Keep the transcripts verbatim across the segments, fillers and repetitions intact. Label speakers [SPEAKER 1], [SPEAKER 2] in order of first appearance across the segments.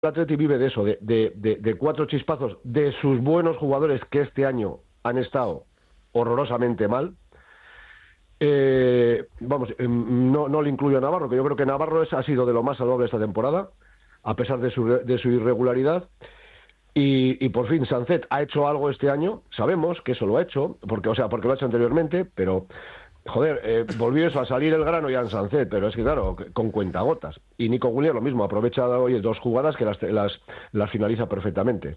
[SPEAKER 1] el Atleti vive de eso, de, de, de, de cuatro chispazos de sus buenos jugadores que este año han estado horrorosamente mal. Eh, vamos, no, no le incluyo a Navarro, que yo creo que Navarro es, ha sido de lo más salvable esta temporada, a pesar de su, de su irregularidad. Y, y por fin Sancet ha hecho algo este año, sabemos que eso lo ha hecho, porque, o sea, porque lo ha hecho anteriormente, pero joder, eh, volvió eso a salir el grano ya en Sancet, pero es que claro, con cuentagotas. Y Nico Williams lo mismo, aprovecha hoy dos jugadas que las, las, las finaliza perfectamente.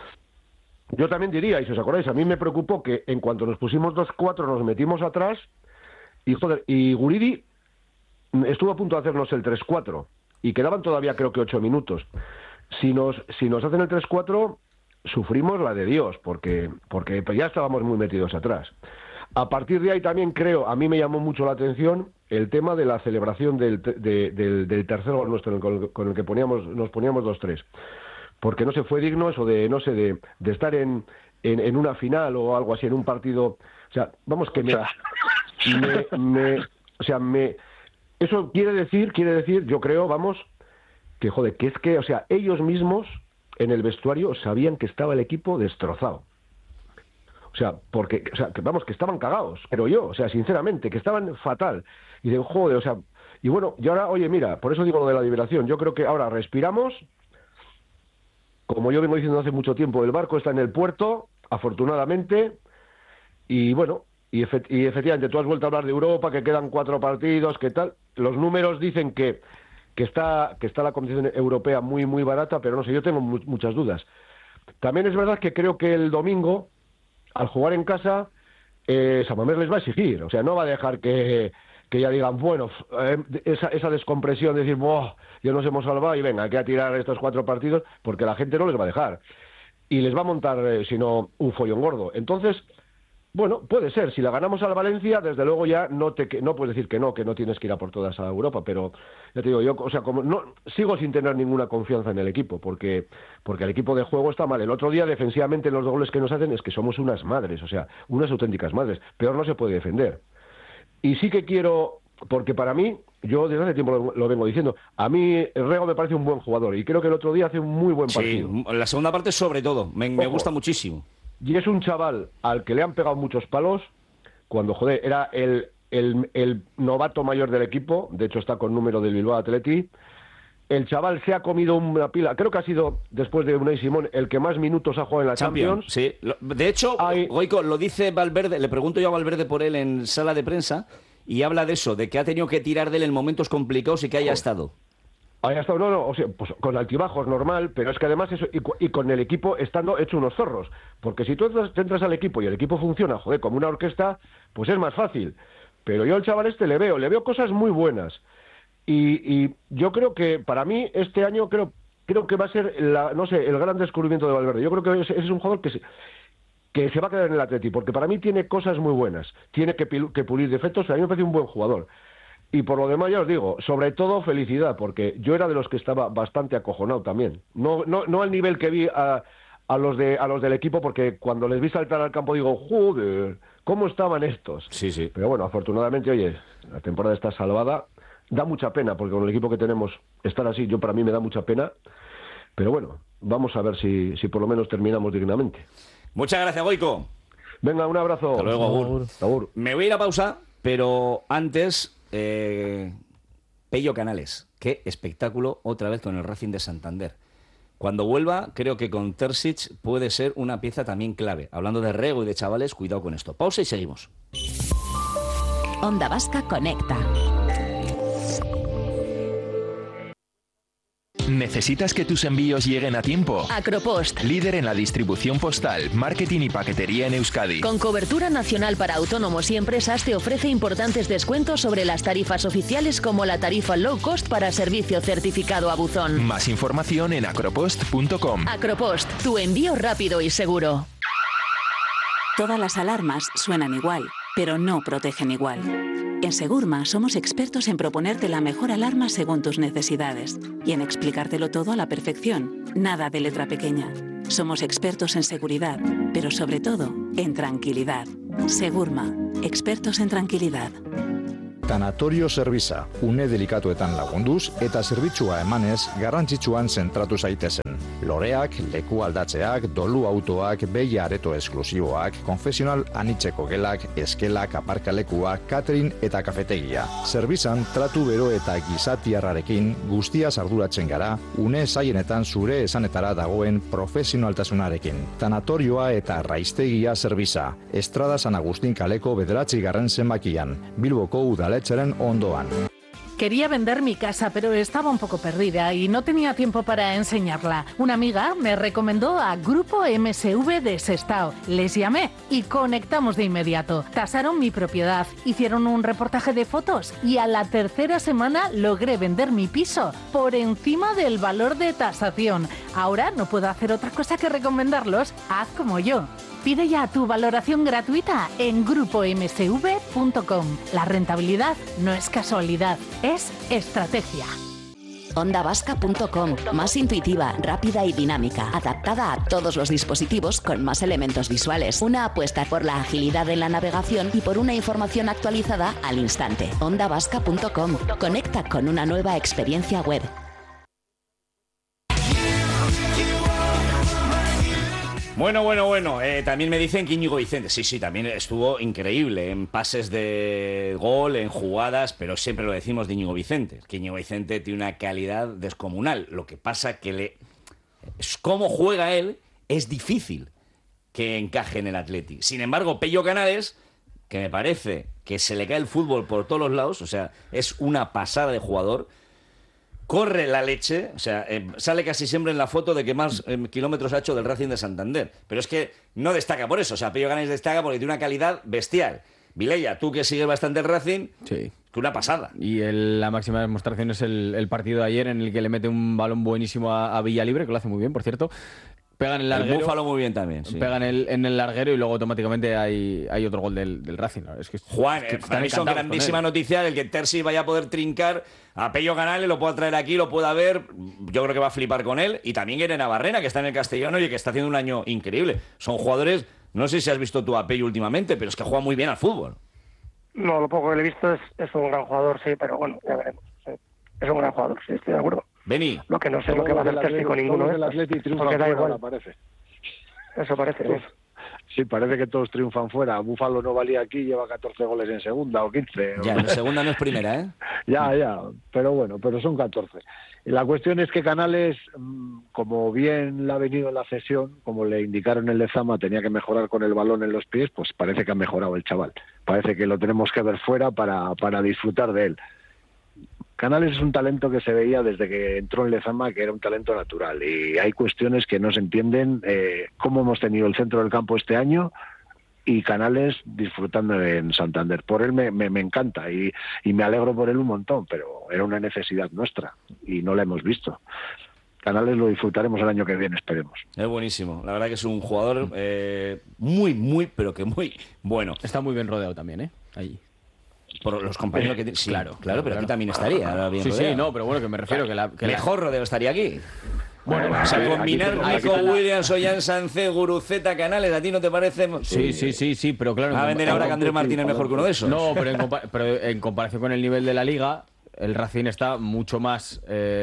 [SPEAKER 1] Yo también diría, y si os acordáis, a mí me preocupó que en cuanto nos pusimos dos cuatro nos metimos atrás, y joder, y Guridi estuvo a punto de hacernos el tres cuatro, y quedaban todavía creo que ocho minutos. Si nos, si nos hacen el tres cuatro, sufrimos la de Dios, porque, porque ya estábamos muy metidos atrás. A partir de ahí también creo, a mí me llamó mucho la atención el tema de la celebración del, de, del, del tercer gol nuestro, con el, con el que poníamos, nos poníamos dos tres. Porque no se fue digno eso de, no sé, de, de estar en, en, en una final o algo así, en un partido. O sea, vamos que me... me, me o sea, me... Eso quiere decir, quiere decir, yo creo, vamos... que joder, que es que, o sea, ellos mismos en el vestuario sabían que estaba el equipo destrozado. O sea, porque, o sea, que vamos, que estaban cagados, pero yo, o sea, sinceramente, que estaban fatal. Y dicen, joder, o sea, y bueno, y ahora, oye, mira, por eso digo lo de la liberación, yo creo que ahora respiramos, como yo vengo diciendo hace mucho tiempo, el barco está en el puerto, afortunadamente, y bueno, y, efect- y efectivamente, tú has vuelto a hablar de Europa, que quedan cuatro partidos, que tal, los números dicen que que está que está la competición europea muy muy barata, pero no sé, yo tengo mu- muchas dudas. También es verdad que creo que el domingo, al jugar en casa, eh, San Mamés les va a exigir, o sea, no va a dejar que, que ya digan, bueno, eh, esa, esa descompresión de decir, ¡buah! Ya nos hemos salvado y venga, hay que tirar estos cuatro partidos, porque la gente no les va a dejar. Y les va a montar, eh, si no, un follón gordo. Entonces, bueno, puede ser. Si la ganamos al Valencia, desde luego ya no te no puedes decir que no, que no tienes que ir a por todas a Europa, pero ya te digo, yo, o sea, como no sigo sin tener ninguna confianza en el equipo, porque porque el equipo de juego está mal. El otro día defensivamente los goles que nos hacen es que somos unas madres, o sea, unas auténticas madres. Peor no se puede defender. Y sí que quiero, porque para mí, yo desde hace tiempo lo, lo vengo diciendo, a mí Rego me parece un buen jugador y creo que el otro día hace un muy buen
[SPEAKER 2] Sí,
[SPEAKER 1] partido.
[SPEAKER 2] la segunda parte sobre todo, me, me gusta muchísimo.
[SPEAKER 1] Y es un chaval al que le han pegado muchos palos, cuando, joder, era el, el, el novato mayor del equipo, de hecho está con número del Bilbao Athletic. El chaval se ha comido una pila, creo que ha sido, después de Unai Simón, el que más minutos ha jugado en la Champions.
[SPEAKER 2] Champions. Sí. De hecho, Hay... Goico, lo dice Valverde, le pregunto yo a Valverde por él en sala de prensa, y habla de eso, de que ha tenido que tirar de él en momentos complicados y que haya joder. estado.
[SPEAKER 1] Haya estado, no, no, o sea, pues con altibajos normal, pero es que además eso, y, y con el equipo estando hecho unos zorros, porque si tú entras, entras al equipo y el equipo funciona, joder, como una orquesta, pues es más fácil. Pero yo al chaval este le veo, le veo cosas muy buenas. Y, y yo creo que para mí este año creo creo que va a ser, la, no sé, el gran descubrimiento de Valverde. Yo creo que ese es un jugador que se, que se va a quedar en el Atleti, porque para mí tiene cosas muy buenas, tiene que, que pulir defectos, a mí me parece un buen jugador. Y por lo demás ya os digo, sobre todo felicidad, porque yo era de los que estaba bastante acojonado también. No no no al nivel que vi a, a los de a los del equipo, porque cuando les vi saltar al campo digo, joder, ¿cómo estaban estos?
[SPEAKER 2] Sí, sí.
[SPEAKER 1] Pero bueno, afortunadamente, oye, la temporada está salvada. Da mucha pena, porque con el equipo que tenemos estar así, yo para mí me da mucha pena. Pero bueno, vamos a ver si, si por lo menos terminamos dignamente.
[SPEAKER 2] Muchas gracias, Goico.
[SPEAKER 1] Venga, un abrazo.
[SPEAKER 2] Hasta luego, Agur.
[SPEAKER 1] Agur.
[SPEAKER 2] Me voy a ir a pausa, pero antes... Eh, Pello Canales, qué espectáculo otra vez con el Racing de Santander. Cuando vuelva, creo que con Terzic puede ser una pieza también clave. Hablando de Rego y de chavales, cuidado con esto. Pausa y seguimos.
[SPEAKER 3] Onda Vasca Conecta.
[SPEAKER 4] ¿Necesitas que tus envíos lleguen a tiempo?
[SPEAKER 3] Acropost,
[SPEAKER 4] líder en la distribución postal, marketing y paquetería en Euskadi.
[SPEAKER 3] Con cobertura nacional para autónomos y empresas, te ofrece importantes descuentos sobre las tarifas oficiales, como la tarifa low cost para servicio certificado a buzón.
[SPEAKER 4] Más información en acropost punto com.
[SPEAKER 3] Acropost, tu envío rápido y seguro.
[SPEAKER 5] Todas las alarmas suenan igual, pero no protegen igual. En Segurma somos expertos en proponerte la mejor alarma según tus necesidades y en explicártelo todo a la perfección, nada de letra pequeña. Somos expertos en seguridad, pero sobre todo en tranquilidad. Segurma, expertos en tranquilidad.
[SPEAKER 6] Tanatorio Servisa, une delikatuetan lagunduz eta zerbitzua emanez garrantzitsuan zentratu zaitezen. Loreak, leku aldatzeak, dolu autoak, behi areto esklusiboak, konfesional anitzeko gelak, eskelak, aparkalekuak, catering eta kafetegia. Zerbizan, tratu bero eta gizatiarrarekin guztiaz arduratzen gara, une zaienetan zure esanetara dagoen profesionaltasunarekin. Tanatorioa eta raiztegia Zerbiza, Estrada San Agustín kaleko bederatzi garren zenbakian, Bilboko udaletxeren ondoan.
[SPEAKER 7] Quería vender mi casa, pero estaba un poco perdida y no tenía tiempo para enseñarla. Una amiga me recomendó a Grupo M S V de Sestao. Les llamé y conectamos de inmediato. Tasaron mi propiedad, hicieron un reportaje de fotos y a la tercera semana logré vender mi piso por encima del valor de tasación. Ahora no puedo hacer otra cosa que recomendarlos. Haz como yo. Pide ya tu valoración gratuita en grupo m s v punto com. La rentabilidad no es casualidad, es estrategia.
[SPEAKER 3] onda vasca punto com, más intuitiva, rápida y dinámica, adaptada a todos los dispositivos con más elementos visuales. Una apuesta por la agilidad en la navegación y por una información actualizada al instante. onda vasca punto com, conecta con una nueva experiencia web.
[SPEAKER 2] Bueno, bueno, bueno, eh, también me dicen que Íñigo Vicente, sí, sí, también estuvo increíble en pases de gol, en jugadas, pero siempre lo decimos de Íñigo Vicente, que Íñigo Vicente tiene una calidad descomunal, lo que pasa que le... cómo juega él es difícil que encaje en el Atleti. Sin embargo, Pello Canales, que me parece que se le cae el fútbol por todos los lados, o sea, es una pasada de jugador, corre la leche, o sea, eh, sale casi siempre en la foto de que más eh, kilómetros ha hecho del Racing de Santander. Pero es que no destaca por eso, o sea, Pello Canales destaca porque tiene una calidad bestial. Vilella, tú que sigues bastante el Racing,
[SPEAKER 8] sí,
[SPEAKER 2] que una pasada.
[SPEAKER 8] Y el, la máxima demostración es el, el partido de ayer en el que le mete un balón buenísimo a, a Villalibre, que lo hace muy bien, por cierto. Pegan el larguero.
[SPEAKER 2] El Búfalo muy bien también, sí.
[SPEAKER 8] Pegan el, en el larguero y luego automáticamente hay, hay otro gol del, del Racing. Es que,
[SPEAKER 2] Juan,
[SPEAKER 8] es que
[SPEAKER 2] eh, para mí son grandísima noticia el que Terzi vaya a poder trincar a Pello Canales, lo pueda traer aquí, lo pueda ver. Yo creo que va a flipar con él. Y también Irene Barrena, que está en el Castellano y que está haciendo un año increíble. Son jugadores, no sé si has visto tú a Pello últimamente, pero es que juega muy bien al fútbol.
[SPEAKER 9] No, lo poco que le he visto es, es un gran jugador, sí, pero bueno, ya veremos. Sí. Es un gran jugador, sí, estoy de acuerdo.
[SPEAKER 2] Beni.
[SPEAKER 9] Lo que no sé lo que va a hacer Terzi con ninguno de estos, porque da igual.
[SPEAKER 1] Parece.
[SPEAKER 9] Eso parece, sí.
[SPEAKER 1] Sí, parece que todos triunfan fuera. Búfalo no valía aquí, lleva catorce goles en segunda o quince.
[SPEAKER 2] Ya, en segunda no es primera, ¿eh?
[SPEAKER 1] ya, ya, pero bueno, pero son catorce. Y la cuestión es que Canales, como bien le ha venido en la cesión, como le indicaron en Lezama, tenía que mejorar con el balón en los pies, pues parece que ha mejorado el chaval. Parece que lo tenemos que ver fuera para, para disfrutar de él. Canales es un talento que se veía desde que entró en Lezama, que era un talento natural, y hay cuestiones que no se entienden, eh, cómo hemos tenido el centro del campo este año y Canales disfrutando en Santander. Por él me, me, me encanta y, y me alegro por él un montón, pero era una necesidad nuestra y no la hemos visto. Canales lo disfrutaremos el año que viene, esperemos.
[SPEAKER 2] Es buenísimo, la verdad que es un jugador eh, muy, muy, pero que muy bueno.
[SPEAKER 8] Está muy bien rodeado también, ¿eh? Ahí.
[SPEAKER 2] Por los compañeros que tiene. Sí, claro, claro, pero claro. Aquí también estaría. Bien
[SPEAKER 8] sí,
[SPEAKER 2] rodeado.
[SPEAKER 8] sí, no, pero bueno, que me refiero que la... Que
[SPEAKER 2] Mejor
[SPEAKER 8] la...
[SPEAKER 2] rodeo estaría aquí.
[SPEAKER 8] Bueno,
[SPEAKER 2] o sea,
[SPEAKER 8] ver,
[SPEAKER 2] combinar Nico Williams, Ollán Sánchez, Guruceta, Canales, ¿a ti no te parece?
[SPEAKER 8] Sí, sí, sí, sí, pero claro...
[SPEAKER 2] ¿Va a vender ahora que Andrés Martínez mejor que uno de esos?
[SPEAKER 8] No, pero en, compa pero en comparación con el nivel de la Liga, el Racing está mucho más...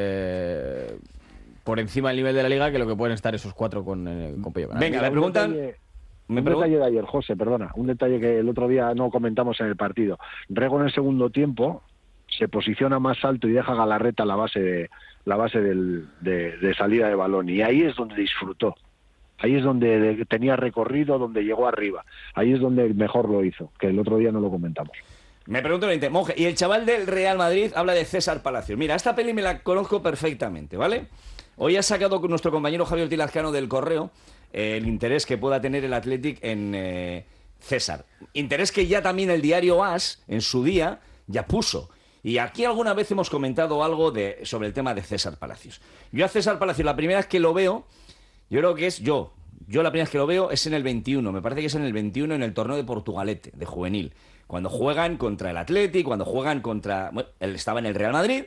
[SPEAKER 8] Eh, por encima del nivel de la Liga que lo que pueden estar esos cuatro con, eh, con Pello Canales.
[SPEAKER 2] Venga, me preguntan...
[SPEAKER 1] Me un detalle de ayer, José, perdona, un detalle que el otro día no comentamos en el partido. Rego en el segundo tiempo se posiciona más alto y deja a Galarreta la base de la base del, de, de salida de balón, y ahí es donde disfrutó. Ahí es donde tenía recorrido, donde llegó arriba. Ahí es donde mejor lo hizo, que el otro día no lo comentamos.
[SPEAKER 2] Me pregunto, Monje, y el chaval del Real Madrid habla de César Palacios. Mira, esta peli me la conozco perfectamente, ¿vale? Hoy ha sacado con nuestro compañero Javier Tilazcano del Correo eh, el interés que pueda tener el Athletic en eh, César. Interés que ya también el diario As, en su día, ya puso. Y aquí alguna vez hemos comentado algo de, sobre el tema de César Palacios. Yo a César Palacios, la primera vez que lo veo, yo creo que es yo. Yo la primera vez que lo veo es en el veintiuno. Me parece que es en el veintiuno, en el torneo de Portugalete, de juvenil. Cuando juegan contra el Athletic, cuando juegan contra... Bueno, él estaba en el Real Madrid.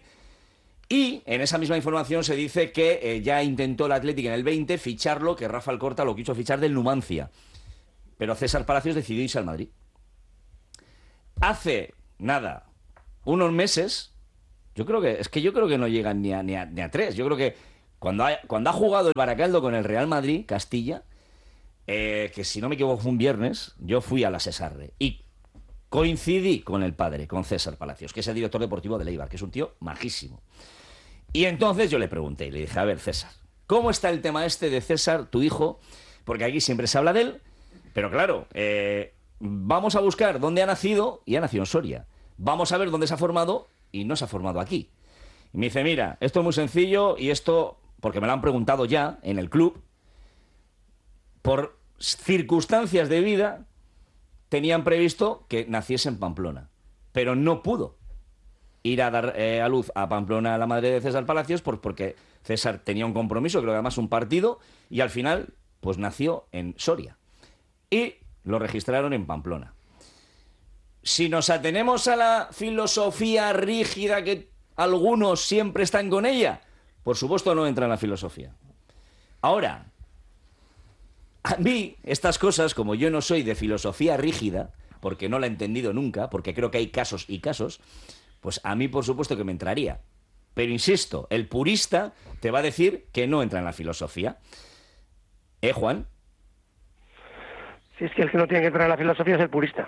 [SPEAKER 2] Y en esa misma información se dice que eh, ya intentó el Athletic en el veinte ficharlo, que Rafa Alcorta lo quiso fichar del Numancia. Pero César Palacios decidió irse al Madrid. Hace, nada, unos meses, yo creo que, es que yo creo que no llegan ni a, ni a, ni a tres. Yo creo que cuando ha, cuando ha jugado el Baracaldo con el Real Madrid, Castilla, eh, que si no me equivoco fue un viernes, yo fui a la Sesarre y coincidí con el padre, con César Palacios, que es el director deportivo de Eibar, que es un tío majísimo. Y entonces yo le pregunté, y le dije, a ver, César, ¿cómo está el tema este de César, tu hijo? Porque aquí siempre se habla de él, pero claro, eh, vamos a buscar dónde ha nacido, y ha nacido en Soria. Vamos a ver dónde se ha formado, y no se ha formado aquí. Y me dice, mira, esto es muy sencillo, y esto, porque me lo han preguntado ya en el club, por circunstancias de vida, tenían previsto que naciese en Pamplona, pero no pudo ir a dar eh, a luz a Pamplona, a la madre de César Palacios, por, porque César tenía un compromiso, creo que además un partido, y al final pues nació en Soria. Y lo registraron en Pamplona. Si nos atenemos a la filosofía rígida que algunos siempre están con ella, por supuesto no entra en la filosofía. Ahora, a mí estas cosas, como yo no soy de filosofía rígida, porque no la he entendido nunca, porque creo que hay casos y casos, pues a mí por supuesto que me entraría. Pero insisto, el purista te va a decir que no entra en la filosofía. ¿Eh, Juan?
[SPEAKER 9] Si es que el que no tiene que entrar en la filosofía es el purista.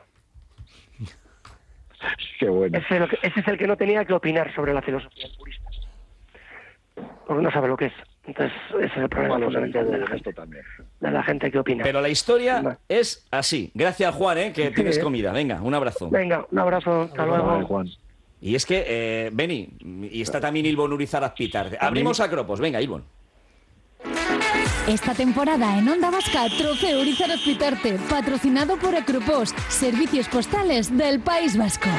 [SPEAKER 10] Qué bueno.
[SPEAKER 9] Ese es, el que, ese es el que no tenía que opinar sobre la filosofía, el purista. Porque no sabe lo que es. Entonces, ese es el problema fundamental de la gente, de la gente que opina.
[SPEAKER 2] Pero la historia no. es así. Gracias, Juan, ¿eh? que sí, tienes comida. Venga, un abrazo.
[SPEAKER 9] Venga, un abrazo. Hasta luego.
[SPEAKER 10] Vale, Juan.
[SPEAKER 2] Y es que, eh, Beni, y está también Ilbon Urizar-Azpitarte. Abrimos Acropos. Venga, Ilbon.
[SPEAKER 11] Esta temporada en Onda Vasca, Trofeo Urizar-Azpitarte, patrocinado por Acropos, servicios postales del País Vasco.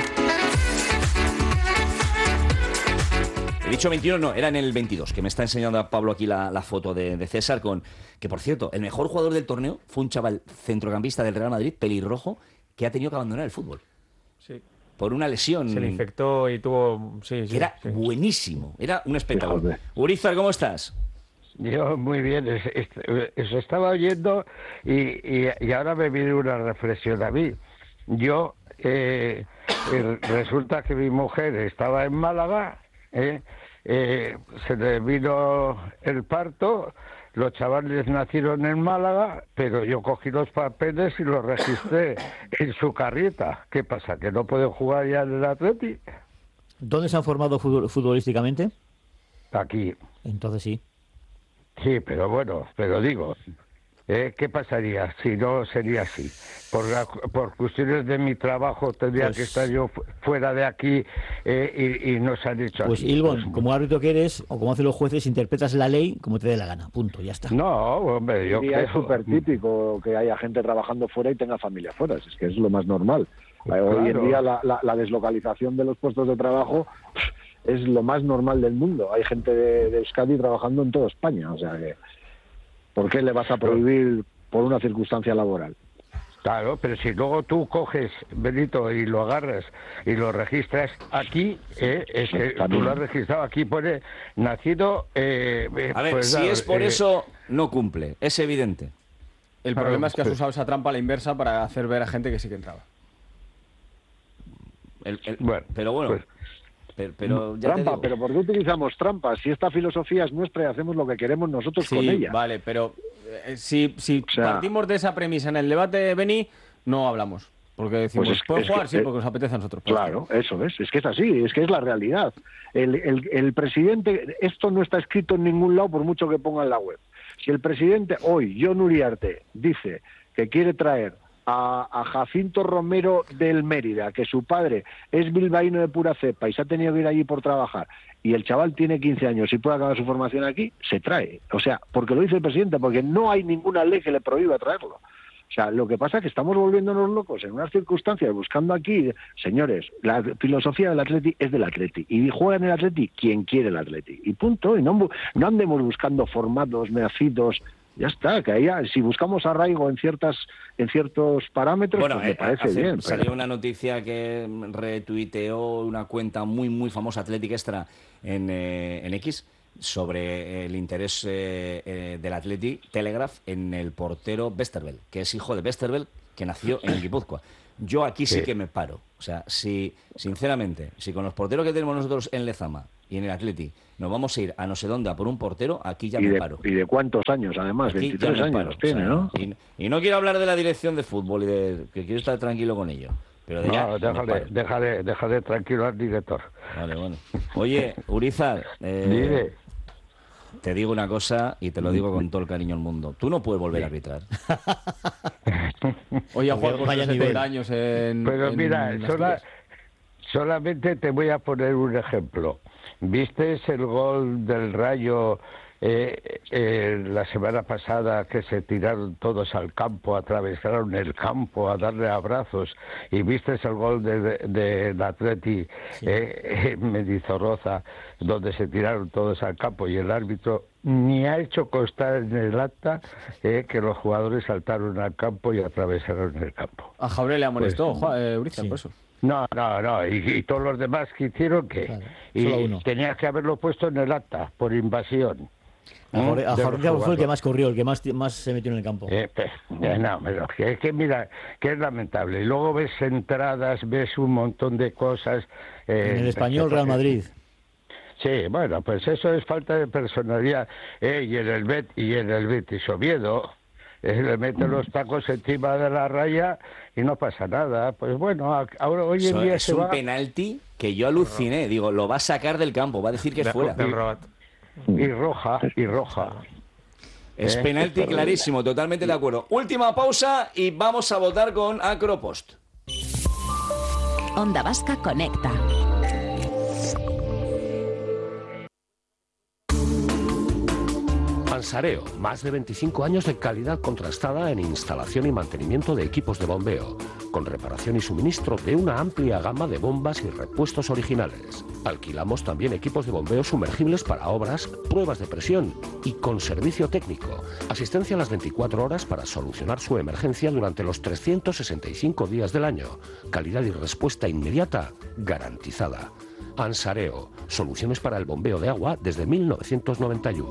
[SPEAKER 2] He dicho veintiuno, no, era en el veintidós, que me está enseñando a Pablo aquí la, la foto de, de César, con que, por cierto, el mejor jugador del torneo fue un chaval centrocampista del Real Madrid, pelirrojo, que ha tenido que abandonar el fútbol.
[SPEAKER 8] Sí.
[SPEAKER 2] Por una lesión.
[SPEAKER 8] Se le infectó y tuvo... Sí, sí,
[SPEAKER 2] era
[SPEAKER 8] sí.
[SPEAKER 2] buenísimo, era un espectáculo.
[SPEAKER 10] Fíjate.
[SPEAKER 2] Urizar, ¿cómo estás?
[SPEAKER 12] Yo muy bien, es, es, es, estaba oyendo y, y, y ahora me viene una reflexión a mí. Yo, eh, eh, resulta que mi mujer estaba en Málaga, eh, eh, se le vino el parto, los chavales nacieron en Málaga, pero yo cogí los papeles y los registré en su carrieta. ¿Qué pasa, que no pueden jugar ya en el Atleti?
[SPEAKER 13] ¿Dónde se han formado futbolísticamente?
[SPEAKER 12] Aquí.
[SPEAKER 13] Entonces sí.
[SPEAKER 12] Sí, pero bueno, pero digo, ¿eh? ¿qué pasaría si no sería así? Por, la, por cuestiones de mi trabajo tendría pues, que estar yo fuera de aquí eh, y, y nos han dicho
[SPEAKER 13] Pues
[SPEAKER 12] aquí.
[SPEAKER 13] Ilbon,
[SPEAKER 12] pues,
[SPEAKER 13] como árbitro que eres, o como hacen los jueces, interpretas la ley como te dé la gana, punto, ya está.
[SPEAKER 12] No, hombre, yo
[SPEAKER 10] y
[SPEAKER 12] creo...
[SPEAKER 10] es súper típico que haya gente trabajando fuera y tenga familia fuera, es que es lo más normal. Claro. Hoy en día la, la, la deslocalización de los puestos de trabajo es lo más normal del mundo. Hay gente de, de Euskadi trabajando en toda España, o sea que ¿por qué le vas a prohibir por una circunstancia laboral?
[SPEAKER 12] Claro, pero si luego tú coges, Benito, y lo agarras y lo registras aquí, eh, es que tú lo has registrado aquí, pone nacido... Eh,
[SPEAKER 2] a ver,
[SPEAKER 12] pues,
[SPEAKER 2] si
[SPEAKER 12] claro,
[SPEAKER 2] es por
[SPEAKER 12] eh,
[SPEAKER 2] eso, no cumple, es evidente.
[SPEAKER 8] El
[SPEAKER 12] claro,
[SPEAKER 8] problema es que has
[SPEAKER 12] pues,
[SPEAKER 8] usado esa trampa a la inversa para hacer ver a gente que sí que entraba.
[SPEAKER 2] El, el,
[SPEAKER 12] bueno,
[SPEAKER 2] pero bueno...
[SPEAKER 12] Pues,
[SPEAKER 2] Pero, pero ya
[SPEAKER 10] trampa,
[SPEAKER 2] te digo.
[SPEAKER 10] pero ¿por qué utilizamos trampas? Si esta filosofía es nuestra y hacemos lo que queremos nosotros
[SPEAKER 8] sí,
[SPEAKER 10] con ella.
[SPEAKER 8] Vale, pero eh, si, si
[SPEAKER 10] o sea,
[SPEAKER 8] partimos de esa premisa en el debate, Beni, no hablamos. Porque decimos,
[SPEAKER 10] pues es,
[SPEAKER 8] ¿pueden
[SPEAKER 10] es
[SPEAKER 8] jugar?
[SPEAKER 10] que,
[SPEAKER 8] Sí, porque nos apetece a nosotros.
[SPEAKER 10] Claro, eso es, es que es así, es que es la realidad. El, el, el presidente, esto no está escrito en ningún lado por mucho que ponga en la web. Si el presidente hoy, Jon Uriarte, dice que quiere traer A, a Jacinto Romero del Mérida, que su padre es bilbaíno de pura cepa y se ha tenido que ir allí por trabajar, y el chaval tiene quince años y puede acabar su formación aquí, se trae. O sea, porque lo dice el presidente, porque no hay ninguna ley que le prohíba traerlo. O sea, lo que pasa es que estamos volviéndonos locos en unas circunstancias, buscando aquí, señores, la filosofía del Atleti es del Atleti, y juega en el Atleti quien quiere el Atleti, y punto, y no, no andemos buscando formados, nacidos. Ya está, que ahí, si buscamos arraigo en ciertas en ciertos parámetros,
[SPEAKER 2] bueno,
[SPEAKER 10] pues me
[SPEAKER 2] eh,
[SPEAKER 10] parece
[SPEAKER 2] hace,
[SPEAKER 10] bien.
[SPEAKER 2] Salió
[SPEAKER 10] pero...
[SPEAKER 2] una noticia que retuiteó una cuenta muy, muy famosa, Athletic Extra, en, eh, en X, sobre el interés eh, eh, del Athletic Telegraph en el portero Westerveld, que es hijo de Westerveld, que nació en Guipúzcoa. Yo aquí sí.
[SPEAKER 12] Sí.
[SPEAKER 2] que me paro. O sea, si, sinceramente, si con los porteros que tenemos nosotros en Lezama y en el Atleti nos vamos a ir a no sé dónde a por un portero, aquí ya
[SPEAKER 10] y
[SPEAKER 2] me
[SPEAKER 10] de,
[SPEAKER 2] paro.
[SPEAKER 10] ¿Y de cuántos años, además?
[SPEAKER 2] Aquí
[SPEAKER 10] veintitrés
[SPEAKER 2] ya me
[SPEAKER 10] años
[SPEAKER 2] paro.
[SPEAKER 10] tiene,
[SPEAKER 2] O sea,
[SPEAKER 10] ¿no?
[SPEAKER 2] Y, y no quiero hablar de la dirección de fútbol y de que quiero estar tranquilo con ello. Pero de ya
[SPEAKER 12] No,
[SPEAKER 2] me
[SPEAKER 12] déjale,
[SPEAKER 2] paro.
[SPEAKER 12] déjale, déjale tranquilo al director.
[SPEAKER 2] Vale, bueno. Oye, Urizar, eh,
[SPEAKER 12] Dime.
[SPEAKER 2] te digo una cosa y te lo digo con todo el cariño del mundo. Tú no puedes volver a arbitrar.
[SPEAKER 8] Oye, Juan, por
[SPEAKER 13] Vaya
[SPEAKER 8] setenta
[SPEAKER 13] nivel.
[SPEAKER 8] años en.
[SPEAKER 12] Pero
[SPEAKER 8] en
[SPEAKER 12] mira,
[SPEAKER 8] Asturias.
[SPEAKER 12] sola- solamente te voy a poner un ejemplo. ¿Viste el gol del Rayo eh, eh, la semana pasada, que se tiraron todos al campo, atravesaron el campo a darle abrazos? ¿Y viste el gol del de, de Atleti eh, en Mendizorroza, donde se tiraron todos al campo y el árbitro ni ha hecho constar en el acta eh, que los jugadores saltaron al campo y atravesaron el campo?
[SPEAKER 8] A Jabré le amonestó,
[SPEAKER 12] Pues,
[SPEAKER 8] Juan, eh, Urizar,
[SPEAKER 12] sí.
[SPEAKER 8] por eso.
[SPEAKER 12] No, no, no, y, y todos los demás que hicieron, ¿qué?
[SPEAKER 13] Claro,
[SPEAKER 12] y
[SPEAKER 13] solo uno.
[SPEAKER 12] tenías que haberlo puesto en el acta, por invasión.
[SPEAKER 13] A Jorge, a
[SPEAKER 12] De
[SPEAKER 13] Jorge
[SPEAKER 12] los
[SPEAKER 13] fue el que
[SPEAKER 12] jugadores.
[SPEAKER 13] más corrió, el que más, más se metió en el campo.
[SPEAKER 12] Eh, pues, eh, no, pero que, es que mira, que es lamentable. Y luego ves entradas, ves un montón de cosas. eh,
[SPEAKER 13] En el Español, Real Madrid.
[SPEAKER 12] Sí, bueno, pues eso es falta de personalidad. Eh, y en el Bet y en el Betis Oviedo eh, le meten los tacos encima de la raya y no pasa nada. Pues bueno, a- ahora hoy en
[SPEAKER 2] Eso
[SPEAKER 12] día
[SPEAKER 2] es
[SPEAKER 12] se
[SPEAKER 2] un
[SPEAKER 12] va
[SPEAKER 2] penalti que yo aluciné. Digo, lo va a sacar del campo, va a decir que es fuera.
[SPEAKER 12] y roja y roja.
[SPEAKER 2] Es
[SPEAKER 12] Eh,
[SPEAKER 2] penalti clarísimo, totalmente de acuerdo. Última pausa y vamos a votar con Acropost.
[SPEAKER 3] Onda Vasca Conecta.
[SPEAKER 14] Ansareo, más de veinticinco años de calidad contrastada en instalación y mantenimiento de equipos de bombeo, con reparación y suministro de una amplia gama de bombas y repuestos originales. Alquilamos también equipos de bombeo sumergibles para obras, pruebas de presión y con servicio técnico. Asistencia a las veinticuatro horas para solucionar su emergencia durante los trescientos sesenta y cinco días del año. Calidad y respuesta inmediata garantizada. Ansareo, soluciones para el bombeo de agua desde mil novecientos noventa y uno.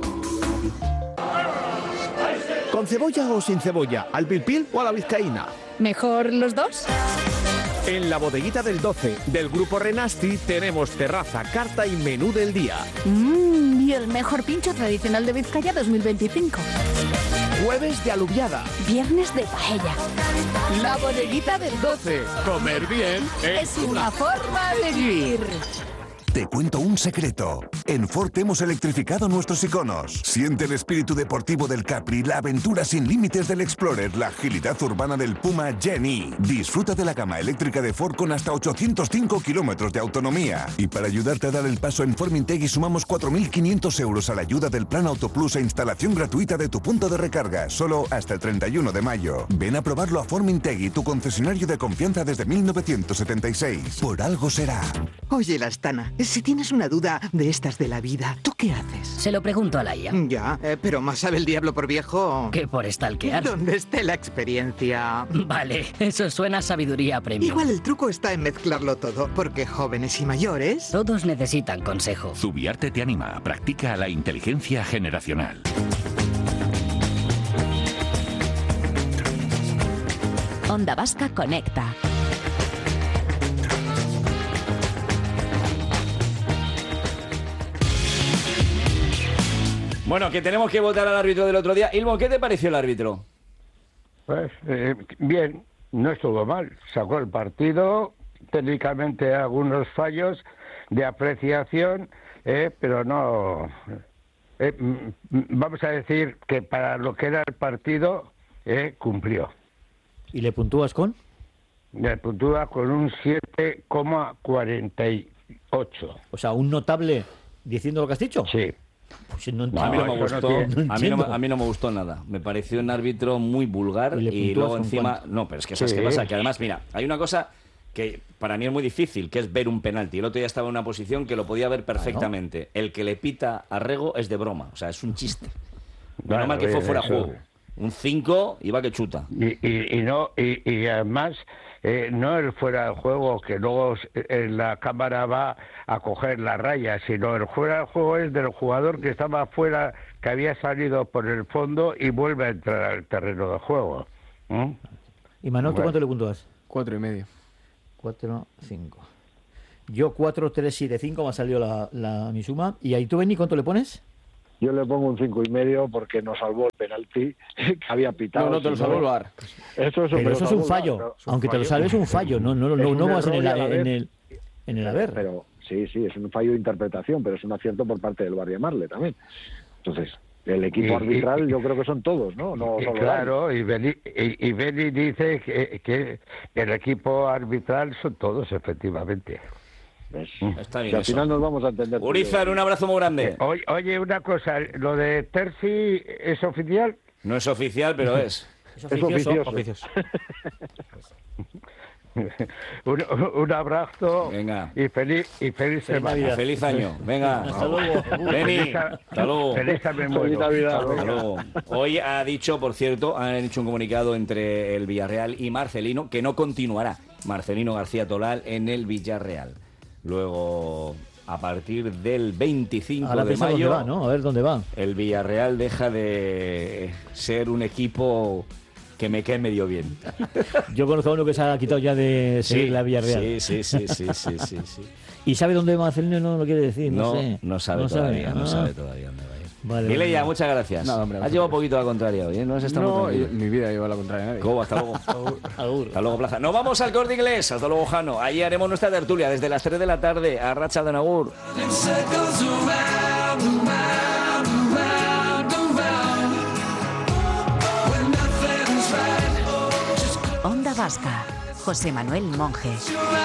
[SPEAKER 15] ¿Con cebolla o sin cebolla? ¿Al pil pil o a la vizcaína?
[SPEAKER 11] ¿Mejor los dos?
[SPEAKER 15] En la bodeguita del doce del Grupo Renasti tenemos terraza, carta y menú del día.
[SPEAKER 11] Mmm, y el mejor pincho tradicional de Vizcaya dos mil veinticinco.
[SPEAKER 15] Jueves de alubiada.
[SPEAKER 11] Viernes de paella. La bodeguita del doce.
[SPEAKER 15] Comer bien
[SPEAKER 11] Es una forma de vivir.
[SPEAKER 16] Te cuento un secreto. En Ford hemos electrificado nuestros iconos. Siente el espíritu deportivo del Capri, la aventura sin límites del Explorer, la agilidad urbana del Puma Gen-E. Disfruta de la gama eléctrica de Ford con hasta ochocientos cinco kilómetros de autonomía. Y para ayudarte a dar el paso en Formintegui sumamos cuatro mil quinientos euros a la ayuda del Plan Auto Plus e instalación gratuita de tu punto de recarga, solo hasta el treinta y uno de mayo. Ven a probarlo a Formintegui, tu concesionario de confianza desde mil novecientos setenta y seis. Por algo será.
[SPEAKER 17] Oye, Lastana, si tienes una duda de estas de la vida, ¿tú qué haces?
[SPEAKER 18] Se lo pregunto a la I A.
[SPEAKER 17] Ya, eh, pero más sabe el diablo por viejo
[SPEAKER 18] que por stalkear.
[SPEAKER 17] ¿Dónde esté la experiencia?
[SPEAKER 18] Vale, eso suena a sabiduría premium.
[SPEAKER 17] Igual el truco está en mezclarlo todo, porque jóvenes y mayores...
[SPEAKER 18] Todos necesitan consejo.
[SPEAKER 19] Zubiarte te anima. Practica la inteligencia generacional.
[SPEAKER 3] Onda Vasca Conecta.
[SPEAKER 2] Bueno, que tenemos que votar al árbitro del otro día. Ilmo, ¿qué te pareció el árbitro?
[SPEAKER 12] Pues eh, bien, no estuvo mal. Sacó el partido, técnicamente algunos fallos de apreciación, eh, pero no... eh, m- m- vamos a decir que para lo que era el partido, eh, cumplió.
[SPEAKER 13] ¿Y le puntúas con?
[SPEAKER 12] Le puntúa con un siete coma cuarenta y ocho.
[SPEAKER 13] O sea, un notable diciendo lo que has dicho.
[SPEAKER 12] Sí.
[SPEAKER 13] Pues no
[SPEAKER 2] A mí no,
[SPEAKER 13] entiendo.
[SPEAKER 2] me gustó,
[SPEAKER 13] No
[SPEAKER 2] a, mí no,
[SPEAKER 13] entiendo.
[SPEAKER 2] me- a mí no me gustó nada. Me pareció un árbitro muy vulgar
[SPEAKER 13] ¿Y le
[SPEAKER 2] y,
[SPEAKER 13] puntúas
[SPEAKER 2] luego
[SPEAKER 13] con
[SPEAKER 2] encima...
[SPEAKER 13] cuánto?
[SPEAKER 2] No, pero es que ¿sabes
[SPEAKER 12] Sí.
[SPEAKER 2] qué pasa? Que además, mira, hay una cosa que para mí es muy difícil, que es ver un penalti. El otro día estaba en una posición que lo podía ver perfectamente. El que le pita a Rego es de broma, o sea, es un chiste.
[SPEAKER 12] Bueno,
[SPEAKER 2] Menos mal que fue
[SPEAKER 12] bien,
[SPEAKER 2] fuera de
[SPEAKER 12] eso.
[SPEAKER 2] juego. Un cinco iba que chuta.
[SPEAKER 12] Y, y, y no y, y además eh, no el fuera de juego que luego eh, la cámara va a coger la raya, sino el fuera de juego es del jugador que estaba fuera, que había salido por el fondo y vuelve a entrar al terreno de juego. ¿Mm?
[SPEAKER 13] ¿Y Manuel, tú
[SPEAKER 12] Bueno.
[SPEAKER 13] cuánto le puntúas?
[SPEAKER 8] Cuatro y medio.
[SPEAKER 13] Cuatro, cinco. Yo cuatro, tres, siete, cinco me ha salido la, la, mi suma. ¿Y ahí tú, Benny, cuánto le pones?
[SPEAKER 10] Yo le pongo un cinco y medio porque nos salvó el penalti que había pitado.
[SPEAKER 8] No, no te lo salvó el V A R.
[SPEAKER 10] Eso es,
[SPEAKER 13] pero eso es un fallo. Bar, Aunque un te fallo. Lo salves, es un fallo. No, no, no, no vas en el, en el, en el haber.
[SPEAKER 10] Pero sí, sí, es un fallo de interpretación, pero es un acierto por parte del V A R llamarle también. Entonces, el equipo y, arbitral y, yo creo que son todos, ¿no? no
[SPEAKER 12] y, claro, y Beni, y, y Beni dice que, que el equipo arbitral son todos, efectivamente.
[SPEAKER 10] ¿Ves?
[SPEAKER 2] Está bien.
[SPEAKER 10] Si al
[SPEAKER 2] eso.
[SPEAKER 10] final nos vamos a entender.
[SPEAKER 2] Urizar, un abrazo muy grande.
[SPEAKER 12] Oye, oye, una cosa, ¿lo de Terzi es oficial?
[SPEAKER 2] No es oficial, pero es.
[SPEAKER 13] Es oficioso.
[SPEAKER 10] oficioso.
[SPEAKER 12] un, un abrazo.
[SPEAKER 2] Venga.
[SPEAKER 12] Y feliz, y feliz semana.
[SPEAKER 2] Feliz año. Venga.
[SPEAKER 13] Hasta luego.
[SPEAKER 2] Beni, hasta luego.
[SPEAKER 12] Feliz
[SPEAKER 10] Navidad.
[SPEAKER 2] Hasta luego. Hoy ha dicho, por cierto, han hecho un comunicado entre el Villarreal y Marcelino que no continuará Marcelino García Tolal en el Villarreal. Luego, a partir del veinticinco
[SPEAKER 13] Ahora
[SPEAKER 2] de mayo,
[SPEAKER 13] dónde va, ¿no? A ver dónde va.
[SPEAKER 2] El Villarreal deja de ser un equipo que me cae medio bien.
[SPEAKER 13] Yo conozco a uno que se ha quitado ya de seguir
[SPEAKER 2] sí,
[SPEAKER 13] la Villarreal.
[SPEAKER 2] Sí, sí, sí, sí, sí, sí, sí.
[SPEAKER 13] ¿Y sabe dónde va Marcelino? No lo quiere decir, no,
[SPEAKER 2] no
[SPEAKER 13] sé.
[SPEAKER 2] No sabe
[SPEAKER 13] no
[SPEAKER 2] todavía,
[SPEAKER 13] sabe.
[SPEAKER 2] no
[SPEAKER 13] Ah.
[SPEAKER 2] sabe todavía dónde va a ir.
[SPEAKER 13] Vale,
[SPEAKER 2] Dile
[SPEAKER 13] vale.
[SPEAKER 2] ya, muchas gracias.
[SPEAKER 8] No, hombre,
[SPEAKER 2] has llevado un poquito a la contraria hoy, ¿eh? No has estado
[SPEAKER 8] No,
[SPEAKER 2] muy tranquilo.
[SPEAKER 8] mi vida lleva a la contraria a nadie.
[SPEAKER 2] ¿Cómo? Hasta luego.
[SPEAKER 13] Agur.
[SPEAKER 2] Hasta luego, Plaza. Nos vamos al Corte Inglés. Hasta luego, Jano. Ahí haremos nuestra tertulia desde las tres de la tarde. A Racha de Nagur.
[SPEAKER 3] Onda Vasca. José Manuel Monge.